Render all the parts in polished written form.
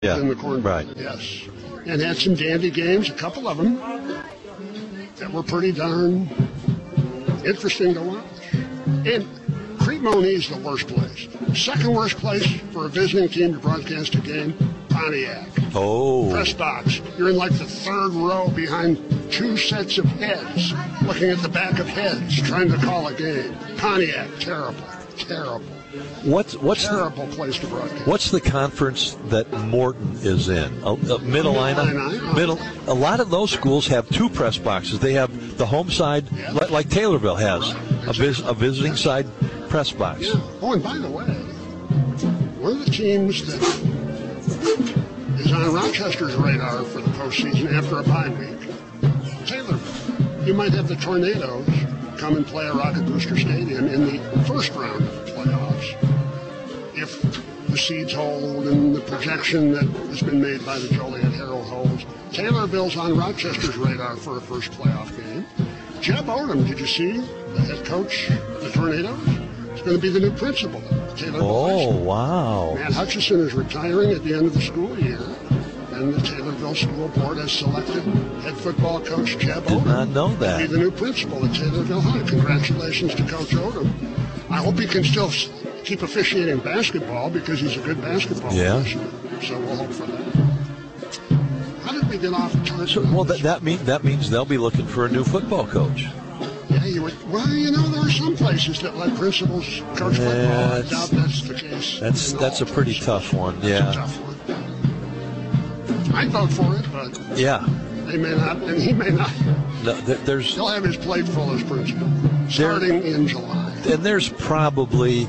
in the corner. Right. Yes. And had some dandy games, a couple of them, that were pretty darn interesting to watch. And Crete-Monee is the worst place. Second worst place for a visiting team to broadcast a game, Pontiac. Oh. Press box. You're in like the third row behind two sets of heads, looking at the back of heads, trying to call a game. Pontiac, terrible. What's terrible place to broadcast. What's the conference that Morton is in? Middle. A lot of those schools have two press boxes. They have the home side, like Taylorville has, a visiting side press box. Yeah. Oh, and by the way, one of the teams that is on Rochester's radar for the postseason after a bye week, Taylorville. You might have the Tornadoes come and play at Rocket Booster Stadium in the first round of the playoffs. If the seeds hold and the projection that has been made by the Joliet Herald holds, Taylorville's on Rochester's radar for a first playoff game. Jeb Odom, did you see the head coach of the Tornadoes? He's going to be the new principal at Taylorville. Oh, wow. Matt Hutchison is retiring at the end of the school year, and the Taylorville School Board has selected head football coach Jeb Odom. Did not know that. To be the new principal at Taylorville High. Congratulations to Coach Odom. I hope he can still keep officiating basketball because he's a good basketball player. So we'll hope for that. How did we get off target? Well, that means they'll be looking for a new football coach. Yeah, there are some places that let principals coach football. I doubt that's the case. That's a pretty tough one. Yeah. It's a tough one. I'd vote for it, but they may not, and he may not. No, he'll have his plate full as principal starting in July. And there's probably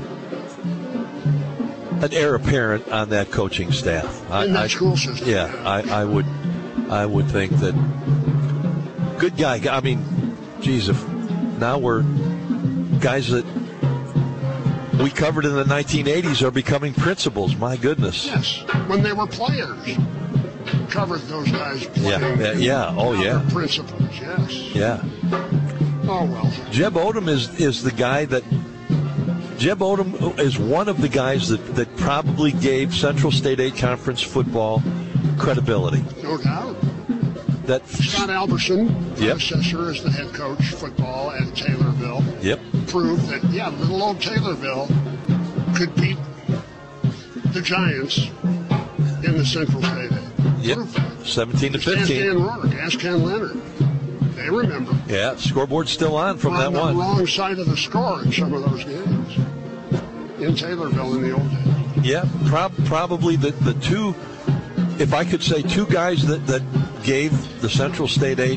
an heir apparent on that coaching staff. In that school system. Yeah, I would think that good guy. I mean, geez, if now we're guys that we covered in the 1980s are becoming principals. My goodness. Yes, when they were players, covered those guys playing. Yeah. Oh, yeah. Principals. Yes. Yeah. Oh well. Jeb Odom is the guy that. Jeb Odom is one of the guys that probably gave Central State 8 Conference football credibility. No doubt. That Scott Alberson, predecessor as the head coach football at Taylorville, proved that little old Taylorville could beat the Giants in the Central State 8. Yep. 17-15. Ask Dan Rourke, ask Ken Leonard. They remember. Yeah, scoreboard's still on from that one. On the wrong side of the score in some of those games in Taylorville in the old days. Yeah, probably the two, if I could say two guys that gave the Central State 8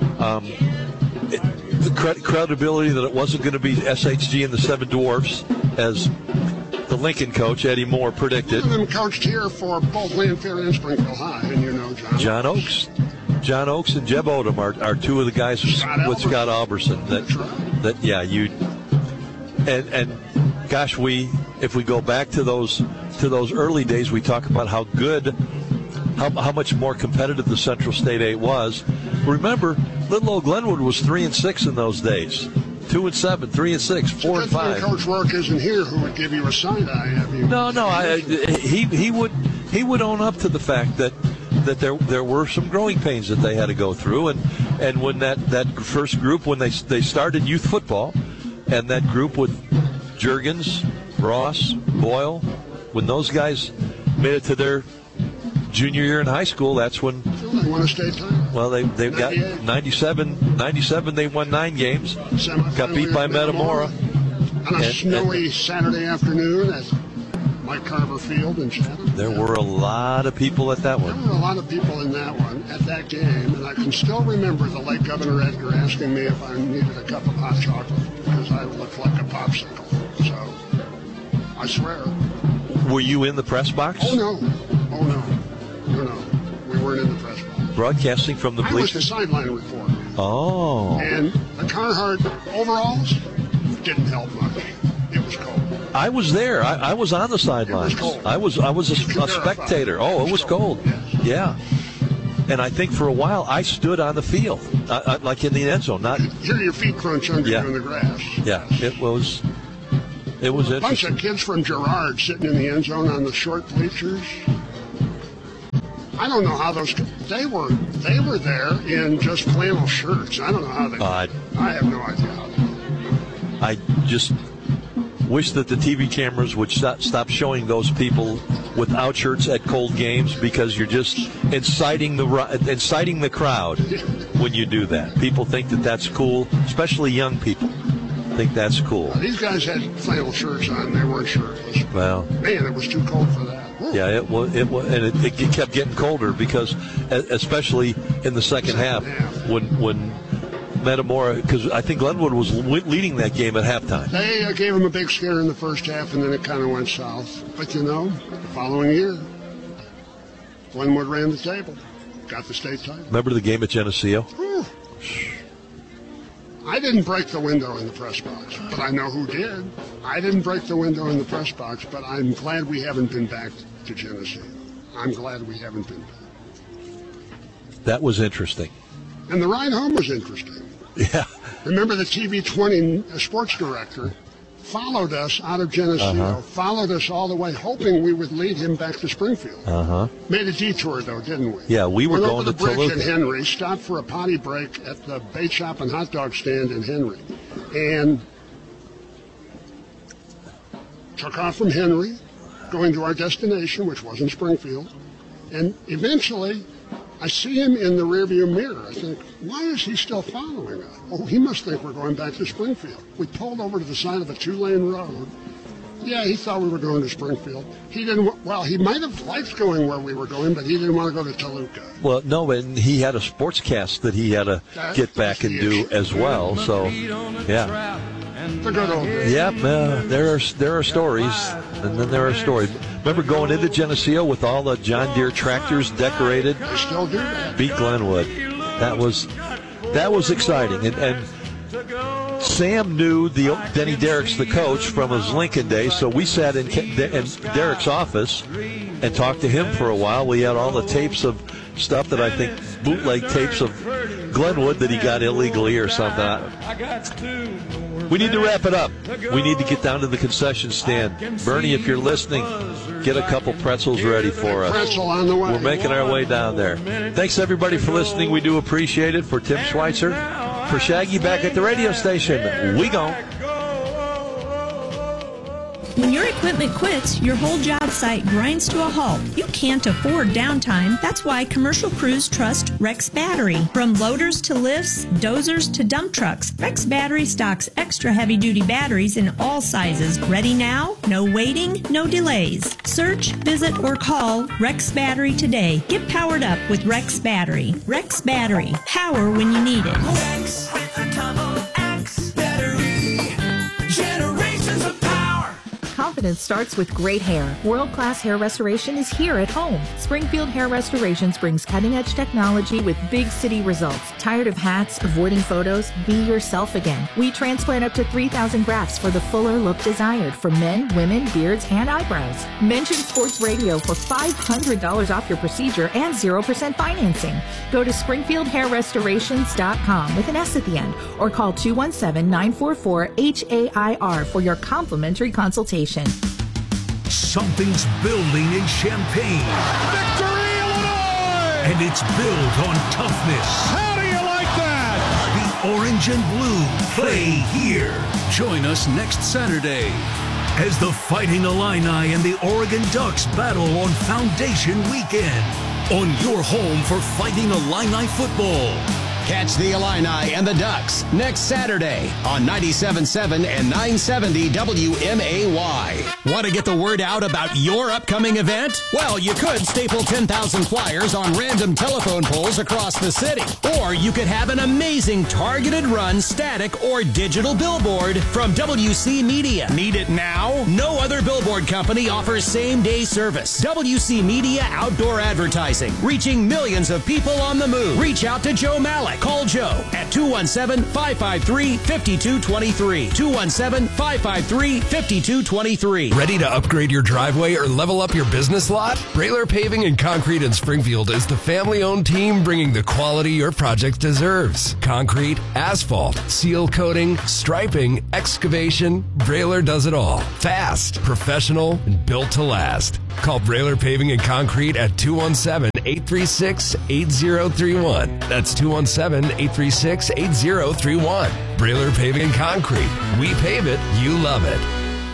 the credibility that it wasn't going to be SHG and the Seven Dwarfs, as the Lincoln coach, Eddie Moore, predicted. One of them coached here for both Lanphier and Springfield High, and you know John Oakes. John Oakes and Jeb Odom are two of the guys with Scott Alberson and gosh, if we go back to those early days, we talk about how good, how much more competitive the Central State 8 was. Remember, little old Glenwood was 3-6 in those days. 2-7, 3-6, 4-5. Coach Rourke isn't here, who would give you a side eye. He would own up to the fact that there were some growing pains that they had to go through, and when that first group, when they started youth football, and that group with Juergens, Ross, Boyle, when those guys made it to their junior year in high school, that's when they won a state title. Well, they got 97. They won 9 games. Got beat by Metamora on a snowy Saturday afternoon at Mike Carver Field in Chatham. There were a lot of people at that one. There were a lot of people in that one, at that game, and I can still remember the late Governor Edgar asking me if I needed a cup of hot chocolate because I looked like a popsicle. So, I swear. Were you in the press box? Oh, no. We weren't in the press box. Broadcasting from the bleachers? I was the sideline reporter. Oh. And the Carhartt overalls didn't help much. It was cold. I was there. I was on the sidelines. I was a spectator. Oh, it was cold. Yes. Yeah. And I think for a while I stood on the field, like in the end zone. Not hear your feet crunch under you in the grass. Yeah, it was interesting. A bunch of kids from Girard sitting in the end zone on the short bleachers. I don't know how they were there in just flannel shirts. I don't know how they. I have no idea how they. I just wish that the TV cameras would stop showing those people without shirts at cold games, because you're just inciting the crowd when you do that. People think that that's cool, especially young people think that's cool. These guys had flannel shirts on. They weren't shirtless. Well, man, it was too cold for that. Woo. Yeah, it was, and it kept getting colder, because especially in the second half when Metamora, because I think Glenwood was leading that game at halftime. They gave him a big scare in the first half, and then it kind of went south. But, the following year, Glenwood ran the table, got the state title. Remember the game at Geneseo? Whew. I didn't break the window in the press box, but I know who did. I didn't break the window in the press box, but I'm glad we haven't been back to Geneseo. I'm glad we haven't been back. That was interesting. And the ride home was interesting. Yeah. Remember, the TV20 sports director followed us out of Geneseo, followed us all the way, hoping we would lead him back to Springfield. Made a detour, though, didn't we? Yeah, we were Went going over to the bridge Toluca. in Henry, stopped for a potty break at the bait shop and hot dog stand in Henry, and took off from Henry, going to our destination, which was in Springfield, and eventually I see him in the rearview mirror. I think, why is he still following us? Oh, he must think we're going back to Springfield. We pulled over to the side of a 2-lane road. Yeah, he thought we were going to Springfield. He didn't. Well, he might have liked going where we were going, but he didn't want to go to Toluca. Well, no, and he had a sportscast that he had to get back and do as well. So, yeah. The good old days. Yep, there are stories, and then there are stories. Remember going into Geneseo with all the John Deere tractors decorated? I still do that. Beat Glenwood. That was exciting, and Sam knew Denny Derricks, the coach, from his Lincoln days, so we sat in Derrick's office and talked to him for a while. We had all the tapes of stuff that I think, bootleg tapes of Glenwood that he got illegally or something. We need to wrap it up. We need to get down to the concession stand. Bernie, if you're listening, get a couple pretzels ready for us. Pretzel on the way. We're making our way down there. Thanks, everybody, for listening. We do appreciate it. For Tim Schweitzer, for Shaggy back at the radio station, we go. When your equipment quits, your whole job site grinds to a halt. You can't afford downtime. That's why commercial crews trust Rex Battery. From loaders to lifts, dozers to dump trucks, Rex Battery stocks extra heavy-duty batteries in all sizes. Ready now? No waiting, no delays. Search, visit, or call Rex Battery today. Get powered up with Rex Battery. Rex Battery. Power when you need it. Rex with a double X battery. Generations of power. Confidence starts with great hair. World-class hair restoration is here at home. Springfield Hair Restorations brings cutting-edge technology with big city results. Tired of hats, avoiding photos? Be yourself again. We transplant up to 3,000 grafts for the fuller look desired for men, women, beards, and eyebrows. Mention Sports Radio for $500 off your procedure and 0% financing. Go to SpringfieldHairRestorations.com with an S at the end, or call 217-944-HAIR for your complimentary consultation. Something's building in Champaign. Victory, Illinois! And it's built on toughness. How do you like that? The orange and blue play here. Join us next Saturday as the Fighting Illini and the Oregon Ducks battle on Foundation Weekend on your home for Fighting Illini football. Catch the Illini and the Ducks next Saturday on 97.7 and 970 WMAY. Want to get the word out about your upcoming event? Well, you could staple 10,000 flyers on random telephone poles across the city. Or you could have an amazing targeted run, static, or digital billboard from WC Media. Need it now? No other billboard company offers same-day service. WC Media Outdoor Advertising, reaching millions of people on the move. Reach out to Joe Malik. Call Joe at 217-553-5223. 217-553-5223. Ready to upgrade your driveway or level up your business lot? Brailer Paving and Concrete in Springfield is the family-owned team bringing the quality your project deserves. Concrete, asphalt, seal coating, striping, excavation. Brailer does it all. Fast, professional, and built to last. Call Brailer Paving and Concrete at 217-836-8031. That's 217-836-8031. Brailer Paving and Concrete. We pave it, you love it.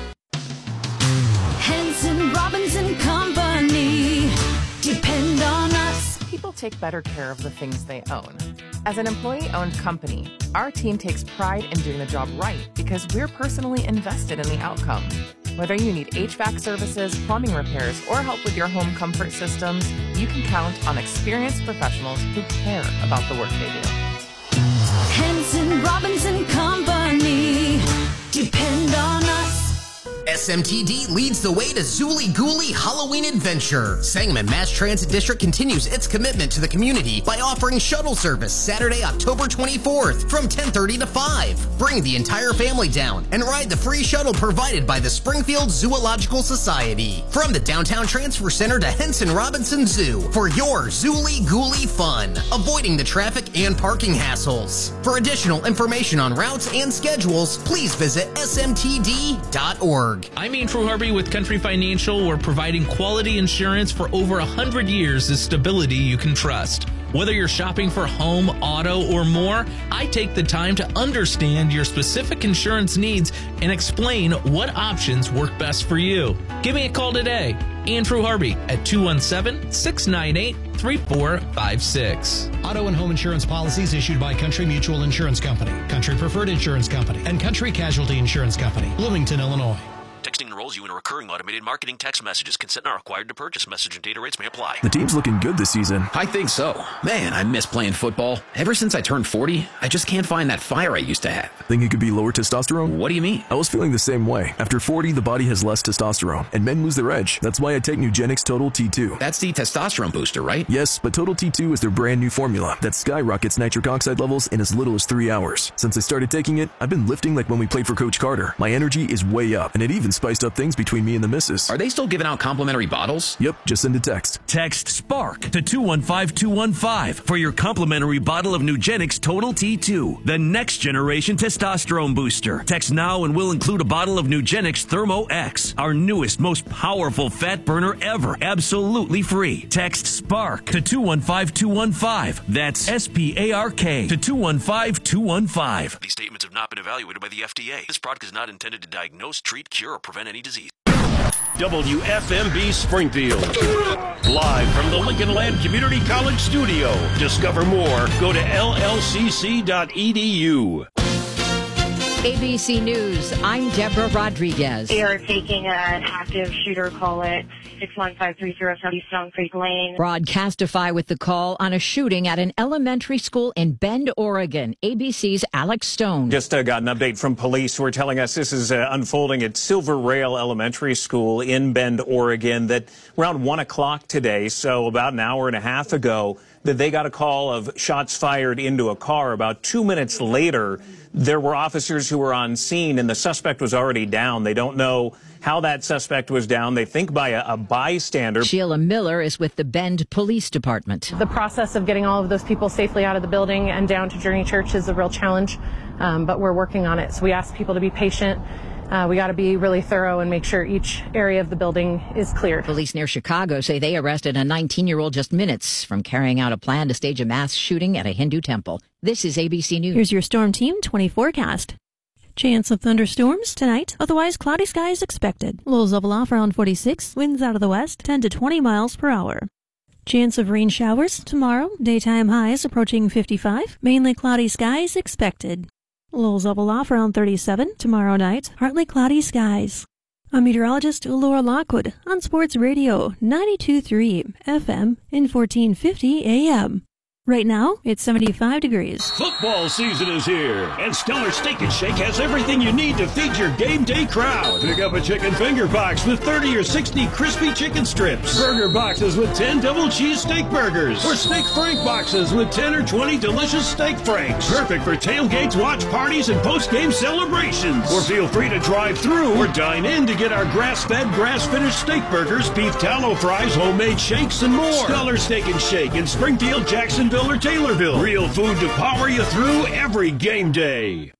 Henson Robinson Company. Depend on us. People take better care of the things they own. As an employee-owned company, our team takes pride in doing the job right because we're personally invested in the outcome. Whether you need HVAC services, plumbing repairs, or help with your home comfort systems, you can count on experienced professionals who care about the work they do. Henson Robinson Company. Depend on us. SMTD leads the way to Zooly Gooly Halloween Adventure. Sangamon Mass Transit District continues its commitment to the community by offering shuttle service Saturday, October 24th from 10:30 to 5. Bring the entire family down and ride the free shuttle provided by the Springfield Zoological Society. From the Downtown Transfer Center to Henson Robinson Zoo for your Zooly Gooly fun, avoiding the traffic and parking hassles. For additional information on routes and schedules, please visit smtd.org. I'm Andrew Harvey with Country Financial. We're providing quality insurance for over 100 years of stability you can trust. Whether you're shopping for home, auto, or more, I take the time to understand your specific insurance needs and explain what options work best for you. Give me a call today. Andrew Harvey at 217-698-3456. Auto and home insurance policies issued by Country Mutual Insurance Company, Country Preferred Insurance Company, and Country Casualty Insurance Company, Bloomington, Illinois. Texting enrolls you in a recurring automated marketing text messages. Consent not required to purchase. Message and data rates may apply. The team's looking good this season. I think so. Man, I miss playing football. Ever since I turned 40, I just can't find that fire I used to have. Think it could be lower testosterone? What do you mean? I was feeling the same way. After 40, the body has less testosterone, and men lose their edge. That's why I take Nugenix Total T2. That's the testosterone booster, right? Yes, but Total T2 is their brand new formula that skyrockets nitric oxide levels in as little as 3 hours. Since I started taking it, I've been lifting like when we played for Coach Carter. My energy is way up, and it even spiced up things between me and the missus. Are they still giving out complimentary bottles? Yep, just send a text. Text SPARK to 215-215 for your complimentary bottle of Nugenix Total T2, the next generation testosterone booster. Text now and we'll include a bottle of Nugenix Thermo X, our newest, most powerful fat burner ever, absolutely free. Text SPARK to 215-215. That's SPARK to 215-215. These statements have not been evaluated by the FDA. This product is not intended to diagnose, treat, cure, or prevent any disease. WFMB Springfield. Live from the Lincoln Land Community College studio. Discover more. Go to llcc.edu. ABC News, I'm Deborah Rodriguez. They are taking an active shooter call at 615-307 Stone Creek Lane. Broadcastify with the call on a shooting at an elementary school in Bend, Oregon. ABC's Alex Stone. Just got an update from police who are telling us this is unfolding at Silver Rail Elementary School in Bend, Oregon, that around 1 o'clock today, so about an hour and a half ago, that they got a call of shots fired into a car. About 2 minutes later, there were officers who were on scene, and the suspect was already down. They don't know how that suspect was down. They think by a bystander. Sheila Miller is with the Bend Police Department. The process of getting all of those people safely out of the building and down to Journey Church is a real challenge, but we're working on it. So we ask people to be patient. We got to be really thorough and make sure each area of the building is cleared. Police near Chicago say they arrested a 19-year-old just minutes from carrying out a plan to stage a mass shooting at a Hindu temple. This is ABC News. Here's your Storm Team 20 forecast. Chance of thunderstorms tonight, otherwise cloudy skies expected. Lows level off around 46, winds out of the west 10 to 20 miles per hour. Chance of rain showers tomorrow, daytime highs approaching 55, mainly cloudy skies expected. Lows level off around 37 tomorrow night, partly cloudy skies. I'm meteorologist Laura Lockwood on Sports Radio 92.3 FM and 1450 AM. Right now, it's 75 degrees. Football season is here, and Stellar Steak and Shake has everything you need to feed your game day crowd. Pick up a chicken finger box with 30 or 60 crispy chicken strips, burger boxes with 10 double cheese steak burgers, or steak frank boxes with 10 or 20 delicious steak franks. Perfect for tailgates, watch parties, and post-game celebrations. Or feel free to drive through or dine in to get our grass-fed, grass-finished steak burgers, beef tallow fries, homemade shakes, and more. Stellar Steak and Shake in Springfield, Jacksonville, or Taylorville. Real food to power you through every game day.